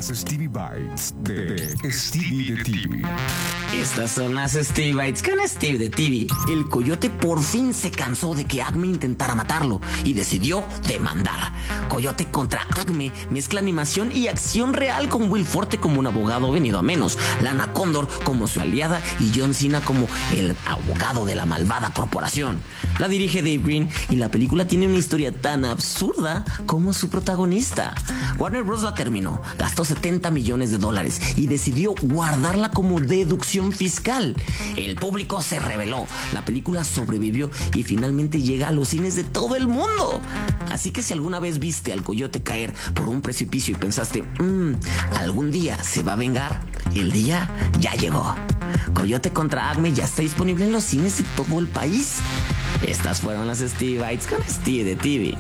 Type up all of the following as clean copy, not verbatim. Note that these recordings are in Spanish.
Las Stevie Bites de Stevie de TV. Estas son las Stevie Bites con Steve de TV. El coyote por fin se cansó de que Acme intentara matarlo y decidió demandar. Coyote contra Acme mezcla animación y acción real, con Will Forte como un abogado venido a menos, Lana Condor como su aliada y John Cena como el abogado de la malvada corporación. La dirige Dave Green y la película tiene una historia tan absurda como su protagonista. Warner Bros. La terminó, gastó $70 millones y decidió guardarla como deducción fiscal. El público se rebeló, la película sobrevivió y finalmente llega a los cines de todo el mundo. Así que si alguna vez viste al coyote caer por un precipicio y pensaste, algún día se va a vengar, el día ya llegó. Coyote contra Acme ya está disponible en los cines de todo el país. Estas fueron las Stevie Bites con Steve de TV.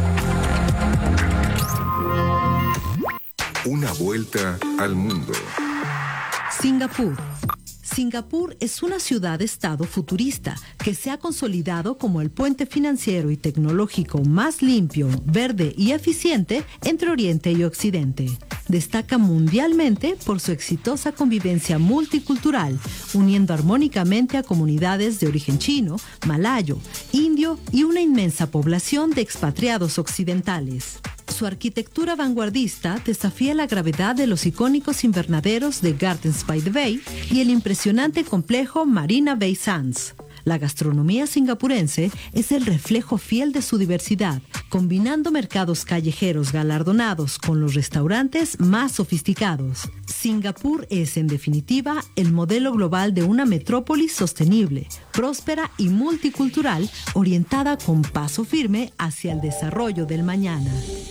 Una vuelta al mundo. Singapur. Singapur es una ciudad-estado futurista que se ha consolidado como el puente financiero y tecnológico más limpio, verde y eficiente entre Oriente y Occidente. Destaca mundialmente por su exitosa convivencia multicultural, uniendo armónicamente a comunidades de origen chino, malayo, indio y una inmensa población de expatriados occidentales. Su arquitectura vanguardista desafía la gravedad de los icónicos invernaderos de Gardens by the Bay y el impresionante complejo Marina Bay Sands. La gastronomía singapurense es el reflejo fiel de su diversidad, combinando mercados callejeros galardonados con los restaurantes más sofisticados. Singapur es, en definitiva, el modelo global de una metrópolis sostenible, próspera y multicultural, orientada con paso firme hacia el desarrollo del mañana.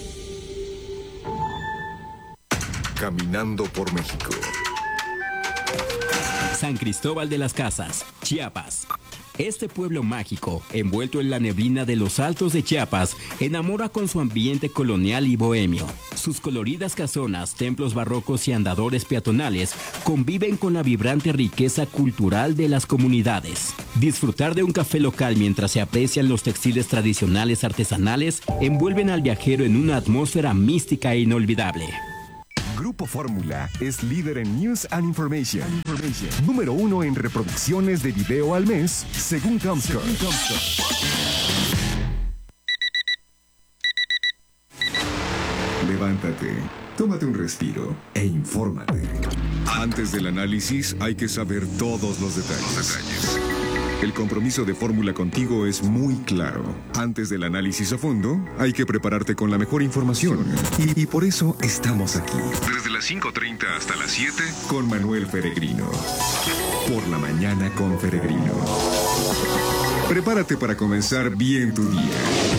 Caminando por México. San Cristóbal de las Casas, Chiapas. Este pueblo mágico, envuelto en la neblina de los altos de Chiapas, enamora con su ambiente colonial y bohemio. Sus coloridas casonas, templos barrocos y andadores peatonales conviven con la vibrante riqueza cultural de las comunidades. Disfrutar de un café local mientras se aprecian los textiles tradicionales artesanales envuelven al viajero en una atmósfera mística e inolvidable. Grupo Fórmula es líder en News and Information. Número 1 en reproducciones de video al mes, según Comscore. Levántate, tómate un respiro e infórmate. Antes del análisis hay que saber todos los detalles. El compromiso de Fórmula contigo es muy claro. Antes del análisis a fondo, hay que prepararte con la mejor información. Y por eso estamos aquí. Desde las 5:30 hasta las 7, con Manuel Peregrino. Por la mañana con Peregrino. Prepárate para comenzar bien tu día.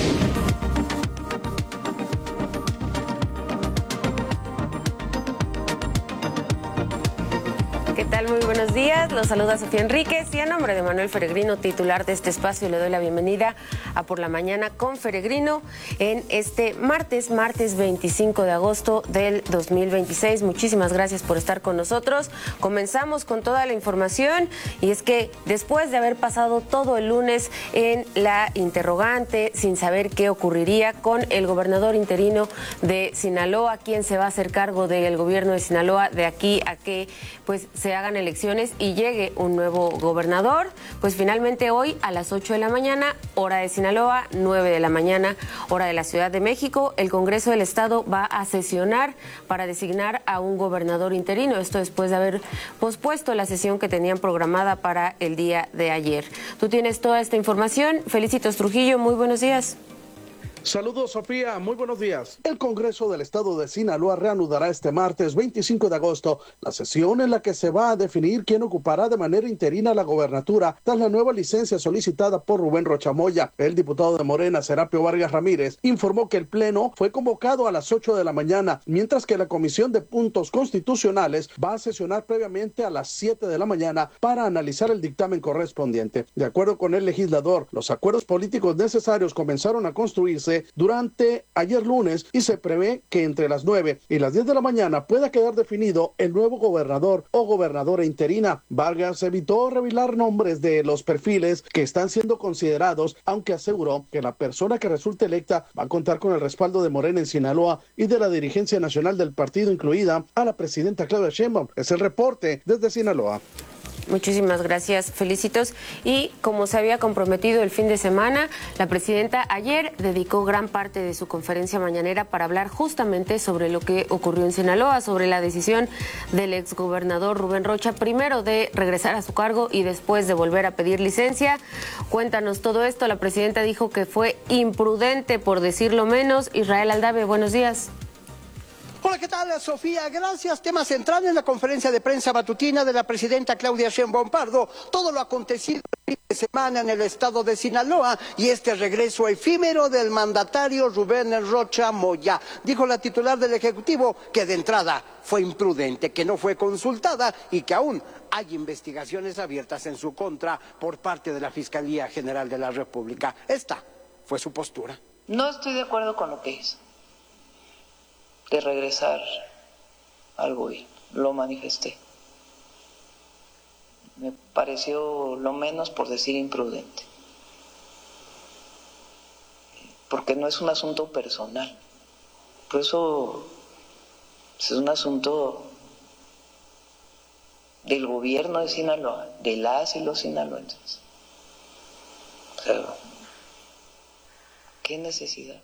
¿Qué tal? Muy buenos días. Los saluda Sofía Enríquez y a nombre de Manuel Peregrino, titular de este espacio, le doy la bienvenida a Por la Mañana con Peregrino en este martes 25 de agosto del 2026. Muchísimas gracias por estar con nosotros. Comenzamos con toda la información y es que después de haber pasado todo el lunes en la interrogante sin saber qué ocurriría con el gobernador interino de Sinaloa, quien se va a hacer cargo del gobierno de Sinaloa de aquí a que pues se hagan elecciones y llegue un nuevo gobernador, pues finalmente hoy a las 8 de la mañana, hora de Sinaloa, 9 de la mañana, hora de la Ciudad de México, el Congreso del Estado va a sesionar para designar a un gobernador interino. Esto después de haber pospuesto la sesión que tenían programada para el día de ayer. Tú tienes toda esta información. Felicitos Trujillo, muy buenos días. Saludos, Sofía, muy buenos días. El Congreso del Estado de Sinaloa reanudará este martes 25 de agosto la sesión en la que se va a definir quién ocupará de manera interina la gobernatura tras la nueva licencia solicitada por Rubén Rocha Moya. El diputado de Morena, Serapio Vargas Ramírez, informó que el pleno fue convocado a las 8 de la mañana, mientras que la Comisión de Puntos Constitucionales va a sesionar previamente a las 7 de la mañana para analizar el dictamen correspondiente. De acuerdo con el legislador, los acuerdos políticos necesarios comenzaron a construirse realizarse durante ayer lunes y se prevé que entre las 9 y las 10 de la mañana pueda quedar definido el nuevo gobernador o gobernadora interina. Vargas evitó revelar nombres de los perfiles que están siendo considerados, aunque aseguró que la persona que resulte electa va a contar con el respaldo de Morena en Sinaloa y de la dirigencia nacional del partido, incluida a la presidenta Claudia Sheinbaum. Es el reporte desde Sinaloa. Muchísimas gracias, Felicitos. Y como se había comprometido el fin de semana, la presidenta ayer dedicó gran parte de su conferencia mañanera para hablar justamente sobre lo que ocurrió en Sinaloa, sobre la decisión del exgobernador Rubén Rocha, primero de regresar a su cargo y después de volver a pedir licencia. Cuéntanos todo esto. La presidenta dijo que fue imprudente, por decirlo menos. Israel Aldave, buenos días. Hola, ¿qué tal, Sofía? Gracias. Tema central en la conferencia de prensa matutina de la presidenta Claudia Sheinbaum Pardo. Todo lo acontecido el fin de semana en el estado de Sinaloa y este regreso efímero del mandatario Rubén Rocha Moya. Dijo la titular del Ejecutivo que de entrada fue imprudente, que no fue consultada y que aún hay investigaciones abiertas en su contra por parte de la Fiscalía General de la República. Esta fue su postura. No estoy de acuerdo con lo que hizo, de regresar al gobierno, lo manifesté. Me pareció lo menos, por decir, imprudente, porque no es un asunto personal, por eso es un asunto del gobierno de Sinaloa, de las y los sinaloenses. O sea, ¿qué necesidad?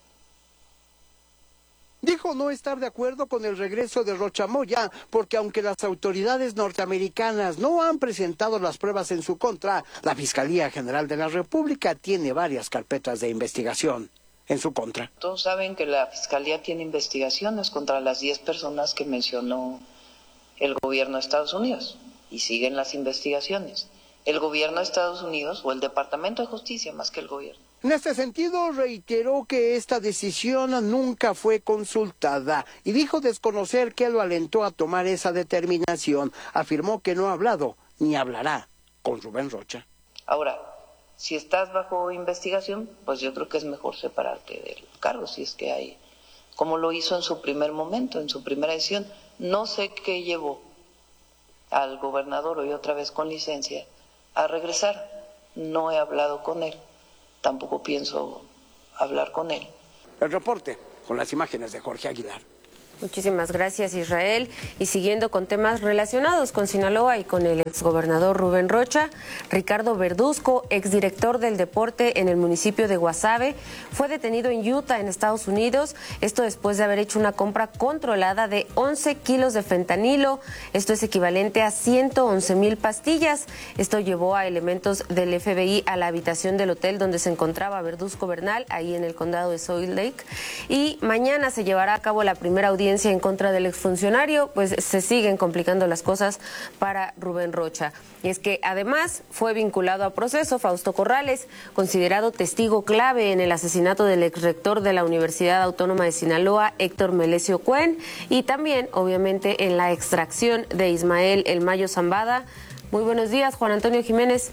Dijo no estar de acuerdo con el regreso de Rocha Moya, porque aunque las autoridades norteamericanas no han presentado las pruebas en su contra, la Fiscalía General de la República tiene varias carpetas de investigación en su contra. Todos saben que la Fiscalía tiene investigaciones contra las 10 personas que mencionó el gobierno de Estados Unidos, y siguen las investigaciones. El gobierno de Estados Unidos, o el Departamento de Justicia más que el gobierno. En este sentido, reiteró que esta decisión nunca fue consultada y dijo desconocer qué lo alentó a tomar esa determinación. Afirmó que no ha hablado ni hablará con Rubén Rocha. Ahora, si estás bajo investigación, pues yo creo que es mejor separarte del cargo, si es que hay, como lo hizo en su primer momento, en su primera decisión. No sé qué llevó al gobernador, hoy otra vez con licencia, a regresar. No he hablado con él. Tampoco pienso hablar con él. El reporte con las imágenes de Jorge Aguilar. Muchísimas gracias, Israel. Y siguiendo con temas relacionados con Sinaloa y con el exgobernador Rubén Rocha, Ricardo Verduzco, exdirector del deporte en el municipio de Guasave, fue detenido en Utah, en Estados Unidos. Esto después de haber hecho una compra controlada de 11 kilos de fentanilo. Esto es equivalente a 111,000 pastillas. Esto llevó a elementos del FBI a la habitación del hotel donde se encontraba Verduzco Bernal, ahí en el condado de Salt Lake. Y mañana se llevará a cabo la primera audiencia en contra del exfuncionario. Pues se siguen complicando las cosas para Rubén Rocha. Y es que además fue vinculado a proceso Fausto Corrales, considerado testigo clave en el asesinato del exrector de la Universidad Autónoma de Sinaloa, Héctor Melesio Cuen, y también, obviamente, en la extracción de Ismael El Mayo Zambada. Muy buenos días, Juan Antonio Jiménez.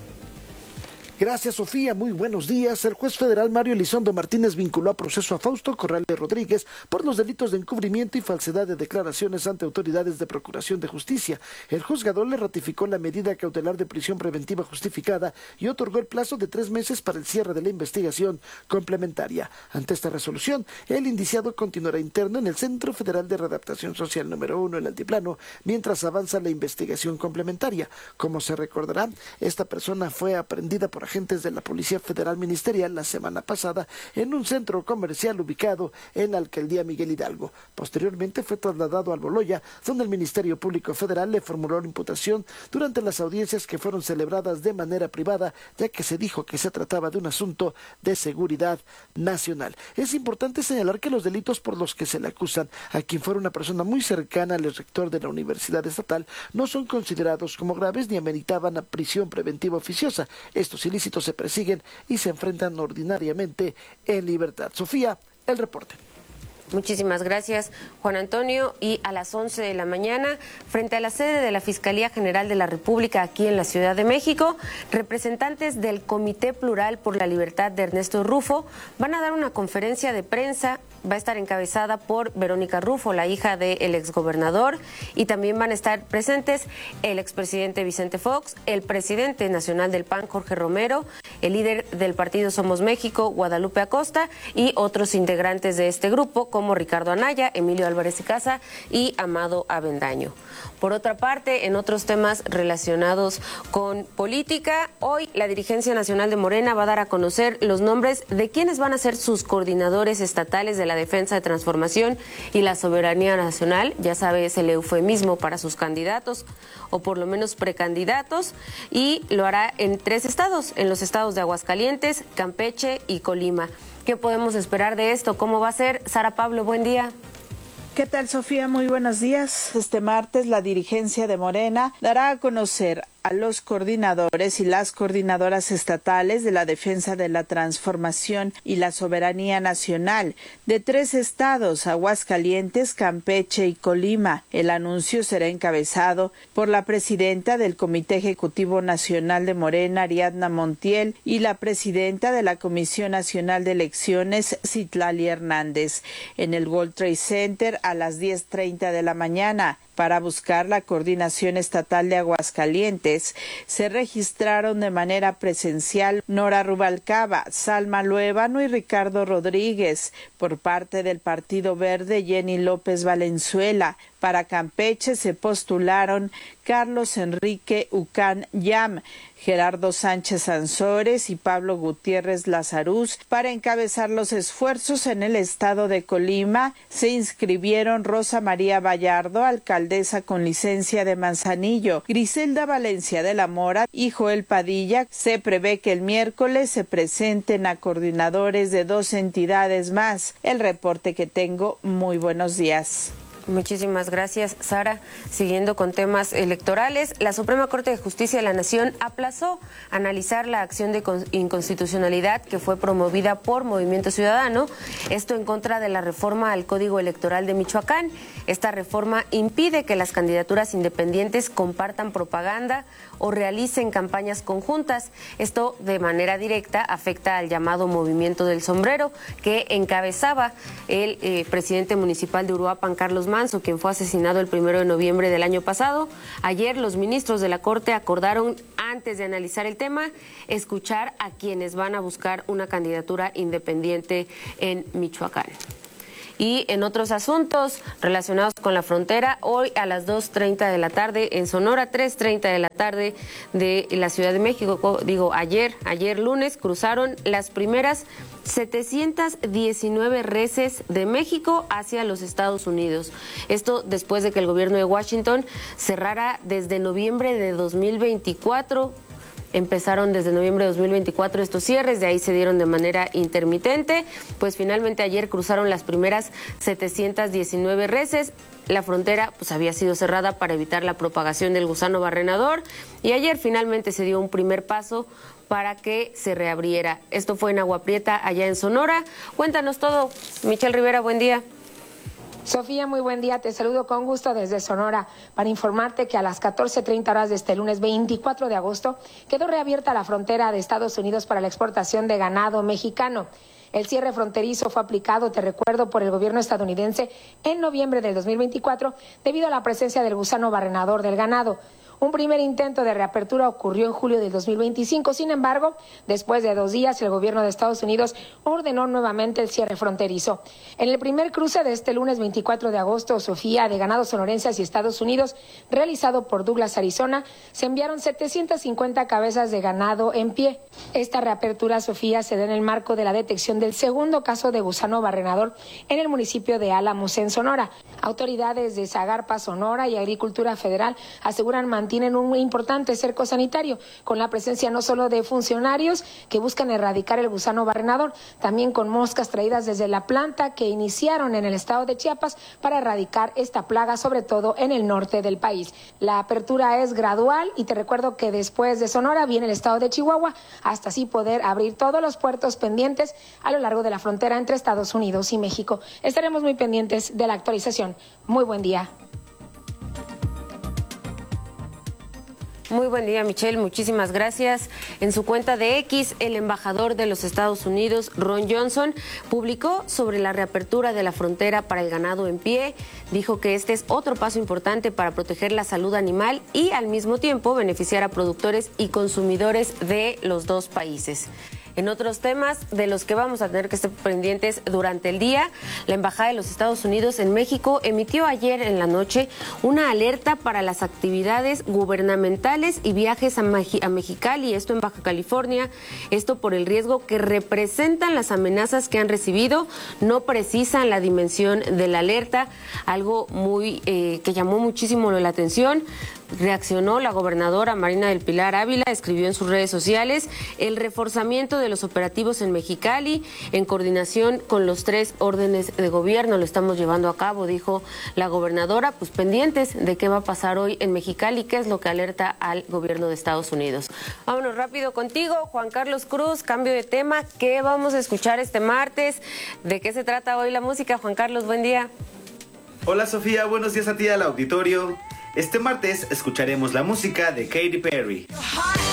Gracias, Sofía. Muy buenos días. El juez federal Mario Elizondo Martínez vinculó a proceso a Fausto Corrales Rodríguez por los delitos de encubrimiento y falsedad de declaraciones ante autoridades de procuración de justicia. El juzgador le ratificó la medida cautelar de prisión preventiva justificada y otorgó el plazo de 3 meses para el cierre de la investigación complementaria. Ante esta resolución, el indiciado continuará interno en el Centro Federal de Readaptación Social número 1 en Altiplano, mientras avanza la investigación complementaria. Como se recordará, esta persona fue aprehendida por agentes de la Policía Federal Ministerial la semana pasada en un centro comercial ubicado en la alcaldía Miguel Hidalgo. Posteriormente fue trasladado al Boloya, donde el Ministerio Público Federal le formuló la imputación durante las audiencias que fueron celebradas de manera privada, ya que se dijo que se trataba de un asunto de seguridad nacional. Es importante señalar que los delitos por los que se le acusan a quien fuera una persona muy cercana al rector de la Universidad Estatal no son considerados como graves ni ameritaban a prisión preventiva oficiosa. Estos ilícitos se persiguen y se enfrentan ordinariamente en libertad. Sofía, el reporte. Muchísimas gracias, Juan Antonio. Y a las 11 de la mañana, frente a la sede de la Fiscalía General de la República aquí en la Ciudad de México, representantes del Comité Plural por la Libertad de Ernesto Rufo van a dar una conferencia de prensa. Va a estar encabezada por Verónica Rufo, la hija del exgobernador, y también van a estar presentes el expresidente Vicente Fox, el presidente nacional del PAN, Jorge Romero, el líder del partido Somos México, Guadalupe Acosta, y otros integrantes de este grupo, como Ricardo Anaya, Emilio Álvarez y Casa y Amado Avendaño. Por otra parte, en otros temas relacionados con política, hoy la dirigencia nacional de Morena va a dar a conocer los nombres de quienes van a ser sus coordinadores estatales de la defensa de transformación y la soberanía nacional. Ya sabe, es el eufemismo para sus candidatos, o por lo menos precandidatos, y lo hará en 3 estados, en los estados de Aguascalientes, Campeche y Colima. ¿Qué podemos esperar de esto? ¿Cómo va a ser? Sara Pablo, buen día. ¿Qué tal, Sofía? Muy buenos días. Este martes la dirigencia de Morena dará a conocer a los coordinadores y las coordinadoras estatales de la defensa de la transformación y la soberanía nacional de 3 estados, Aguascalientes, Campeche y Colima. El anuncio será encabezado por la presidenta del Comité Ejecutivo Nacional de Morena, Ariadna Montiel, y la presidenta de la Comisión Nacional de Elecciones, Citlali Hernández, en el World Trade Center a las 10:30 de la mañana. Para buscar la coordinación estatal de Aguascalientes, se registraron de manera presencial Nora Rubalcaba, Salma Luébano y Ricardo Rodríguez. Por parte del Partido Verde, Jenny López Valenzuela. Para Campeche se postularon Carlos Enrique Ucán Yam, Gerardo Sánchez Ansores y Pablo Gutiérrez Lazaruz. Para encabezar los esfuerzos en el estado de Colima, se inscribieron Rosa María Vallardo, alcaldesa con licencia de Manzanillo, Griselda Valencia de la Mora y Joel Padilla. Se prevé que el miércoles se presenten a coordinadores de 2 entidades más. El reporte que tengo. Muy buenos días. Muchísimas gracias, Sara. Siguiendo con temas electorales, la Suprema Corte de Justicia de la Nación aplazó analizar la acción de inconstitucionalidad que fue promovida por Movimiento Ciudadano, esto en contra de la reforma al Código Electoral de Michoacán. Esta reforma impide que las candidaturas independientes compartan propaganda o realicen campañas conjuntas. Esto de manera directa afecta al llamado Movimiento del Sombrero, que encabezaba el presidente municipal de Uruapan, Carlos Manso, quien fue asesinado el 1 de noviembre del año pasado. Ayer los ministros de la Corte acordaron, antes de analizar el tema, escuchar a quienes van a buscar una candidatura independiente en Michoacán. Y en otros asuntos relacionados con la frontera, hoy a las 2:30 de la tarde en Sonora, 3:30 de la tarde de la Ciudad de México, ayer lunes, cruzaron las primeras 719 reses de México hacia los Estados Unidos. Esto después de que el gobierno de Washington cerrara desde noviembre de 2024. Empezaron desde noviembre de 2024 estos cierres, de ahí se dieron de manera intermitente, pues finalmente ayer cruzaron las primeras 719 reses. La frontera pues había sido cerrada para evitar la propagación del gusano barrenador y ayer finalmente se dio un primer paso para que se reabriera. Esto fue en Agua Prieta, allá en Sonora. Cuéntanos todo, Michelle Rivera, buen día. Sofía, muy buen día. Te saludo con gusto desde Sonora para informarte que a las 14:30 horas de este lunes 24 de agosto quedó reabierta la frontera de Estados Unidos para la exportación de ganado mexicano. El cierre fronterizo fue aplicado, te recuerdo, por el gobierno estadounidense en noviembre del 2024 debido a la presencia del gusano barrenador del ganado. Un primer intento de reapertura ocurrió en julio del 2025. Sin embargo, después de 2 días, el gobierno de Estados Unidos ordenó nuevamente el cierre fronterizo. En el primer cruce de este lunes 24 de agosto, Sofía, de ganado sonorense hacia Estados Unidos, realizado por Douglas, Arizona, se enviaron 750 cabezas de ganado en pie. Esta reapertura, Sofía, se da en el marco de la detección del segundo caso de gusano barrenador en el municipio de Álamos, en Sonora. Autoridades de Zagarpa, Sonora y Agricultura Federal aseguran mantienen mantienen un importante cerco sanitario, con la presencia no solo de funcionarios que buscan erradicar el gusano barrenador, también con moscas traídas desde la planta que iniciaron en el estado de Chiapas para erradicar esta plaga, sobre todo en el norte del país. La apertura es gradual y te recuerdo que después de Sonora viene el estado de Chihuahua, hasta así poder abrir todos los puertos pendientes a lo largo de la frontera entre Estados Unidos y México. Estaremos muy pendientes de la actualización. Muy buen día. Muy buen día, Michelle, muchísimas gracias. En su cuenta de X, el embajador de los Estados Unidos, Ron Johnson, publicó sobre la reapertura de la frontera para el ganado en pie. Dijo que este es otro paso importante para proteger la salud animal y al mismo tiempo beneficiar a productores y consumidores de los dos países. En otros temas de los que vamos a tener que estar pendientes durante el día, la Embajada de los Estados Unidos en México emitió ayer en la noche una alerta para las actividades gubernamentales y viajes a Mexicali, esto en Baja California, esto por el riesgo que representan las amenazas que han recibido. No precisan la dimensión de la alerta, algo muy que llamó muchísimo la atención. Reaccionó la gobernadora Marina del Pilar Ávila, escribió en sus redes sociales: el reforzamiento de los operativos en Mexicali en coordinación con los 3 órdenes de gobierno lo estamos llevando a cabo, dijo la gobernadora. Pues pendientes de qué va a pasar hoy en Mexicali, qué es lo que alerta al gobierno de Estados Unidos. Vámonos rápido contigo, Juan Carlos Cruz, cambio de tema. ¿Qué vamos a escuchar este martes? ¿De qué se trata hoy la música? Juan Carlos, buen día. Hola Sofía, buenos días a ti al auditorio. Este martes escucharemos la música de Katy Perry.